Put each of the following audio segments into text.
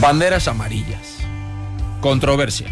Banderas amarillas. Controversia.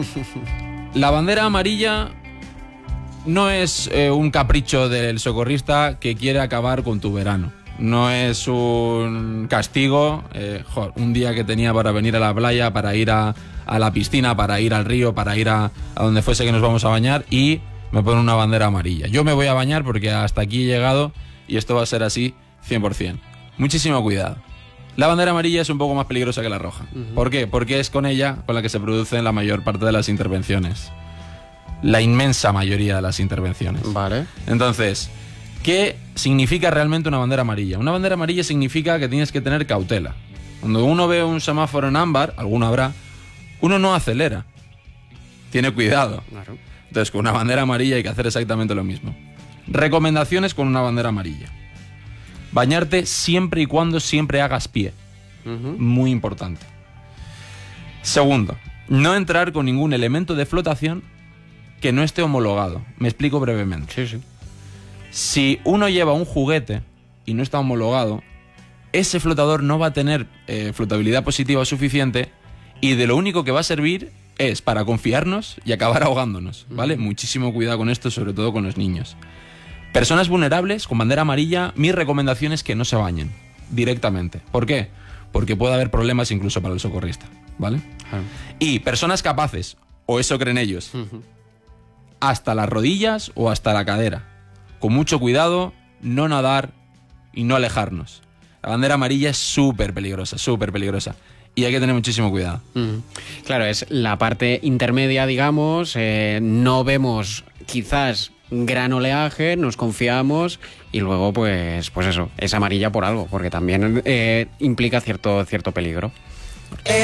La bandera amarilla no es un capricho del socorrista que quiere acabar con tu verano. No es un castigo, un día que tenía para venir a la playa, para ir a la piscina, para ir al río, para ir a donde fuese que nos vamos a bañar, y me ponen una bandera amarilla. Yo me voy a bañar porque hasta aquí he llegado y esto va a ser así 100%. Muchísimo cuidado. La bandera amarilla es un poco más peligrosa que la roja. ¿Por qué? Porque es con ella con la que se producen la mayor parte de las intervenciones. La inmensa mayoría de las intervenciones. Vale. Entonces, ¿qué significa realmente una bandera amarilla? Una bandera amarilla significa que tienes que tener cautela. Cuando uno ve un semáforo en ámbar, alguno habrá, uno no acelera. Tiene cuidado. Claro. Entonces, con una bandera amarilla hay que hacer exactamente lo mismo. Recomendaciones con una bandera amarilla. Bañarte siempre y cuando siempre hagas pie. Muy importante. Segundo, no entrar con ningún elemento de flotación que no esté homologado. Me explico brevemente. Sí, sí. Si uno lleva un juguete y no está homologado, ese flotador no va a tener flotabilidad positiva suficiente, y de lo único que va a servir es para confiarnos y acabar ahogándonos, ¿vale? Muchísimo cuidado con esto, sobre todo con los niños. Personas vulnerables con bandera amarilla, mi recomendación es que no se bañen directamente. ¿Por qué? Porque puede haber problemas incluso para el socorrista, ¿vale? Y personas capaces, o eso creen ellos, hasta las rodillas o hasta la cadera. Con mucho cuidado, no nadar y no alejarnos. La bandera amarilla es súper peligrosa, súper peligrosa. Y hay que tener muchísimo cuidado. Claro, es la parte intermedia, digamos. No vemos quizás gran oleaje, nos confiamos y luego pues eso, es amarilla por algo, porque también implica cierto peligro.